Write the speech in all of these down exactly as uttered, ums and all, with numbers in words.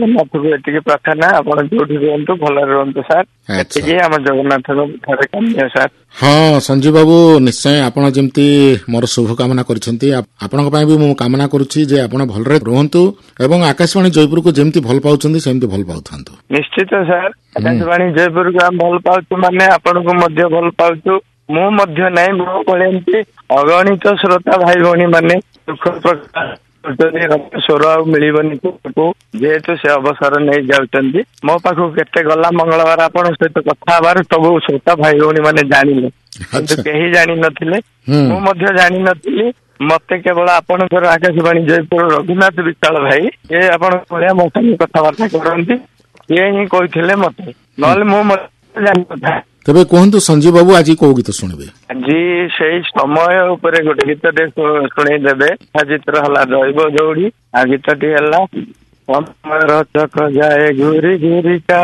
ଜଗନ୍ନାଥକୁ ଏତିକି ପ୍ରାର୍ଥନା, ଆପଣ ଯୋଉଠି ରୁହନ୍ତୁ ଭଲରେ ରୁହନ୍ତୁ ସାର୍, ଏତିକି ଆମ ଜଗନ୍ନାଥଙ୍କ ଠାରେ କାମ୍ୟ ସାର୍। ହଁ ସଞ୍ଜୀବ ବାବୁ, ନିଶ୍ଚୟ ଆପଣ ଯେମିତି ମୋର ଶୁଭକାମନା କରିଛନ୍ତି, ଆପଣଙ୍କ ପାଇଁ ବି ମୁଁ କାମନା କରୁଛି ଯେ ଆପଣ ଭଲରେ ରୁହନ୍ତୁ ଏବଂ ଆକାଶବାଣୀ ଜୟପୁରକୁ ଯେମିତି ଭଲ ପାଉଛନ୍ତି ସେମିତି ଭଲ ପାଉଥାନ୍ତୁ। ନିଶ୍ଚିତ ସାର୍, ଆକାଶବାଣୀ ଜୟପୁରକୁ ଆମେ ଭଲ ପାଉଛୁ ମାନେ ଆପଣଙ୍କୁ ମଧ୍ୟ ଭଲ ପାଉଛୁ। ମୁଁ ମଧ୍ୟ ନାହିଁ, ମୋ ଭଳି ଏମିତି ଅଗଣିତ ଶ୍ରୋତା ଭାଇ ଭଉଣୀ ମାନେ ଦୁଃଖ ପ୍ରକାଶ ସ୍ୱର ଆଉ ମିଳିବନି ତୁମକୁ, ଯେହେତୁ ସେ ଅବସର ନେଇ ଯାଉଛନ୍ତି। ମୋ ପାଖକୁ କେତେ ଗଲା ମଙ୍ଗଳବାର ଆପଣଙ୍କ ସହିତ କଥା ହେବାରୁ ସବୁ ଶ୍ରୋତା ଭାଇ ଭଉଣୀ ମାନେ ଜାଣିଲେ, କିନ୍ତୁ କେହି ଜାଣିନଥିଲେ, ମୁଁ ମଧ୍ୟ ଜାଣିନଥିଲି। ମତେ କେବଳ ଆପଣଙ୍କର ଆକାଶବାଣୀ ଜୟପୁର ରଘୁନାଥ ବିଶାଳ ଭାଇ, ସେ ଆପଣଙ୍କ ଭଳିଆ ମୋ ସାଙ୍ଗେ କଥାବାର୍ତ୍ତା କରନ୍ତି, ସିଏ ହିଁ କହିଥିଲେ ମତେ, ନହେଲେ ମୁଁ ମଧ୍ୟ ଜାଣିନଥାଏ। ତେବେ କୁହନ୍ତୁ ସଞ୍ଜୀବ ବାବୁ, ଆଜି କୋଉ ଗୀତ ଶୁଣିବେ? ଆଜି ସେଇ ସମୟ ଉପରେ ଗୋଟେ ଗୀତଟେ ଶୁଣେଇଦେବେ। ଚିତ୍ର ହେଲା ଦୈବ ଯୋଉଠି, ଆଉ ଗୀତଟି ହେଲା ସମୟର ଚକ ଯାଏ ଘୁରି ଘୁରିକା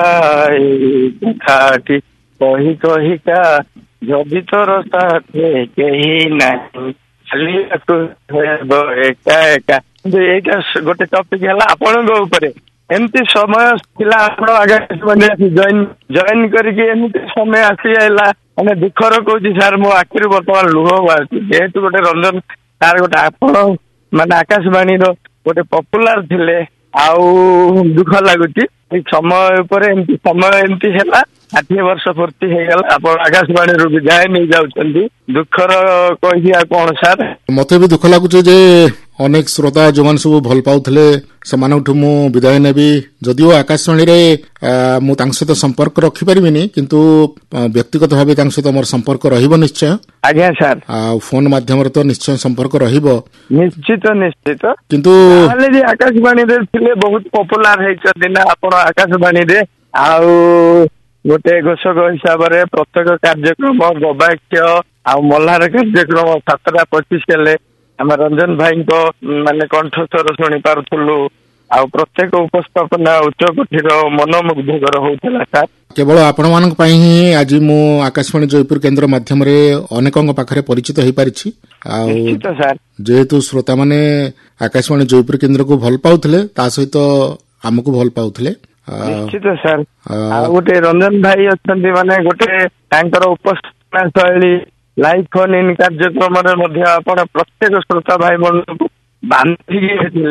କଥାଟି କହି କହିକା, ଯଦି ତୋର ସାଥେ କେହି ନାହିଁ ଚାଲିବାକୁ ହେବ ଏକା ଏକା। କିନ୍ତୁ ଏଇଟା ଗୋଟେ ଟପିକ ହେଲା ଆପଣଙ୍କ ଉପରେ। ଏମିତି ସମୟ ଥିଲା ଆପଣ ଆଗେ ଜଏନ ଜଏନ କରିକି ଏମିତି ସମୟ ଆସିଯାଇଲା, ମାନେ ଦୁଃଖର କହୁଛି ସାର୍, ମୋ ଆଖିରୁ ବର୍ତ୍ତମାନ ଲୁହ ବାହାରୁଛି। ଯେହେତୁ ଗୋଟେ ରଞ୍ଜନ ସାର୍ ଗୋଟେ ଆପଣ ମାନେ ଆକାଶବାଣୀର ଗୋଟେ ପପୁଲାର ଥିଲେ, ଆଉ ଦୁଃଖ ଲାଗୁଛି ଏଇ ସମୟ ଉପରେ। ଏମିତି ସମୟ ଏମିତି ହେଲା, ଷାଠିଏ ବର୍ଷ ପୂର୍ତ୍ତି ହେଇଗଲା, ଆପଣ ଆକାଶବାଣୀରୁ ବିଦାୟ ନେଇଯାଉଛନ୍ତି। ଦୁଃଖର କହିବି ଆଉ କଣ ସାର୍। ମତେ ବି ଦୁଃଖ ଲାଗୁଛି ଯେ ଅନେକ ଶ୍ରୋତା ଯୋଉମାନେ ସବୁ ଭଲ ପାଉଥିଲେ ସେମାନଙ୍କଠୁ ମୁଁ ବିଦାୟ ନେବି। ଯଦିଓ ଆକାଶବାଣୀରେ ମୁଁ ତାଙ୍କ ସହିତ ସମ୍ପର୍କ ରଖିପାରିବିନି, କିନ୍ତୁ ବ୍ୟକ୍ତିଗତ ଭାବେ ତାଙ୍କ ସହିତ ମୋର ସମ୍ପର୍କ ରହିବ ନିଶ୍ଚୟ। ଆଜ୍ଞା ସାର୍। ଆଉ ଫୋନ ମାଧ୍ୟମରେ ତ ନିଶ୍ଚୟ ସମ୍ପର୍କ ରହିବ। ନିଶ୍ଚିତ ନିଶ୍ଚିତ। କିନ୍ତୁ ଆକାଶବାଣୀରେ ଥିଲେ ବହୁତ ପପୁଲାର ହେଇଛନ୍ତି ନା ଆପଣ ଆକାଶବାଣୀରେ। ଆଉ ଗୋଟେ ଘୋଷକ ହିସାବରେ ପ୍ରତ୍ୟେକ କାର୍ଯ୍ୟକ୍ରମ ଗବାକ୍ଷ ଆଉ ମଲ୍ହାର କାର୍ଯ୍ୟକ୍ରମ ସାତଟା ପଚିଶ ହେଲେ ଆମେ ରଞ୍ଜନ ଭାଇଙ୍କ ମାନେ କଣ୍ଠସ୍ୱର ଶୁଣି ପାରୁଥିଲୁ। ଆଉ ପ୍ରତ୍ୟେକ ଉପସ୍ଥାପନା ଉଚ୍ଚ କୋଟିର ମନମୁଗ୍ଧକର ହଉଥିଲା ସାର୍। କେବଳ ଆପଣମାନଙ୍କ ପାଇଁ ହିଁ ଆଜି ମୁଁ ଆକାଶବାଣୀ ଜୟପୁର କେନ୍ଦ୍ର ମାଧ୍ୟମରେ ଅନେକଙ୍କ ପାଖରେ ପରିଚିତ ହେଇପାରିଛି। ଆଉ ଯେହେତୁ ଶ୍ରୋତାମାନେ ଆକାଶବାଣୀ ଜୟପୁର କେନ୍ଦ୍ରକୁ ଭଲ ପାଉଥିଲେ, ତା ସହିତ ଆମକୁ ଭଲ ପାଉଥିଲେ। ନିଶ୍ଚିତ ସାର୍। ଆଉ ଗୋଟେ ରଞ୍ଜନ ଭାଇ ଅଛନ୍ତି, ମାନେ ଗୋଟେ ତାଙ୍କର ଉପସ୍ଥାପନା ଶୈଳୀ ଲାଇଭ ଫୋନ ଇନ୍ କାର୍ଯ୍ୟକ୍ରମରେ ମଧ୍ୟ ଆପଣ ପ୍ରତ୍ୟେକ ଶ୍ରୋତା ଭାଇ ମାନଙ୍କୁ ବାନ୍ଧିକି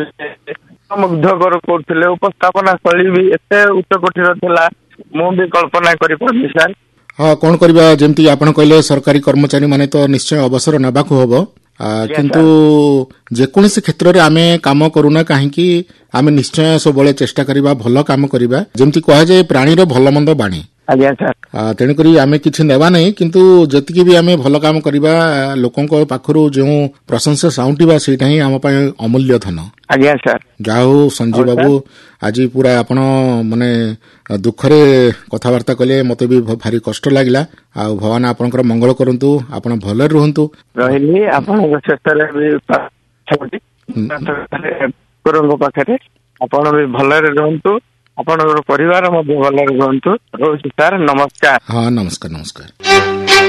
ମୁଗ୍ଧକର କରୁଥିଲେ। ଉପସ୍ଥାପନା ଶୈଳୀ ବି ଏତେ ଉଚ୍ଚ କୋଟିର ଥିଲା, ମୁଁ ବି କଳ୍ପନା କରିପାରୁନି ସାର୍। ହଁ କଣ କରିବା, ଯେମିତି ଆପଣ କହିଲେ ସରକାରୀ କର୍ମଚାରୀ ମାନେ ତ ନିଶ୍ଚୟ ଅବସର ନେବାକୁ ହବ, କିନ୍ତୁ ଯେକୌଣସି କ୍ଷେତ୍ରରେ ଆମେ କାମ କରୁନା କାହିଁକି ଆମେ ନିଶ୍ଚୟ ସବୁବେଳେ ଚେଷ୍ଟା କରିବା ଭଲ କାମ କରିବା। ଯେମିତି କୁହାଯାଏ ପ୍ରାଣୀର ଭଲ ମନ୍ଦ ବାଣୀ। ଆଜ୍ଞା ସାର୍। ତେଣୁକରି ଆମେ କିଛି ନେବା ନାହିଁ, କିନ୍ତୁ ଯେତିକି ବି ଆମେ ଭଲ କାମ କରିବା, ଲୋକଙ୍କ ପାଖରୁ ଯେଉଁ ପ୍ରଶଂସା ସାଉଁଟିବା, ସେଇଟା ହିଁ ଆମ ପାଇଁ ଅମୂଲ୍ୟ ଧନ। ଆଜ୍ଞା ସାର୍। ଯାହା ହଉ ସଞ୍ଜୀବ ବାବୁ, ଆଜି ପୁରା ଆପଣ ମାନେ ଦୁଃଖରେ କଥାବାର୍ତ୍ତା କଲେ, ମତେ ବି ଭାରି କଷ୍ଟ ଲାଗିଲା। ଆଉ ଭଗବାନ ଆପଣଙ୍କର ମଙ୍ଗଳ କରନ୍ତୁ, ଆପଣ ଭଲରେ ରୁହନ୍ତୁ। ରହିଲି ଆପଣଙ୍କ ଶେଷରେ ବି ଠାକୁରଙ୍କ ପାଖରେ ଆପଣ ବି ଭଲରେ ରୁହନ୍ତୁ, ଆପଣଙ୍କର ପରିବାର ମଧ୍ୟ ଭଲରେ ରୁହନ୍ତୁ। ରହୁଛି ସାର୍, ନମସ୍କାର। ହଁ ନମସ୍କାର ନମସ୍କାର।